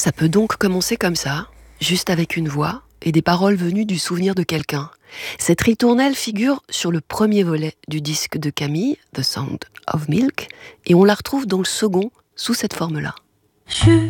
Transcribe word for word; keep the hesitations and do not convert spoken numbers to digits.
Ça peut donc commencer comme ça, juste avec une voix et des paroles venues du souvenir de quelqu'un. Cette ritournelle figure sur le premier volet du disque de Camille, The Sound of Milk, et on la retrouve dans le second sous cette forme-là. Je